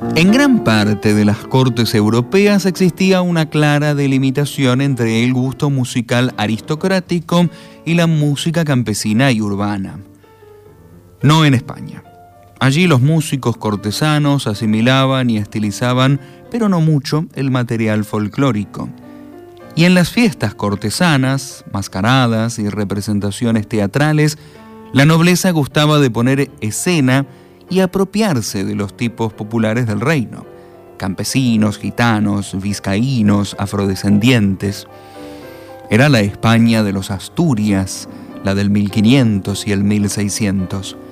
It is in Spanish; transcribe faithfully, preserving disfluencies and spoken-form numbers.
En gran parte de las cortes europeas existía una clara delimitación entre el gusto musical aristocrático y la música campesina y urbana. No en España. Allí los músicos cortesanos asimilaban y estilizaban, pero no mucho, el material folclórico. Y en las fiestas cortesanas, mascaradas y representaciones teatrales, la nobleza gustaba de poner escena y apropiarse de los tipos populares del reino: campesinos, gitanos, vizcaínos, afrodescendientes. Era la España de los Asturias, la del mil quinientos y el mil seiscientos.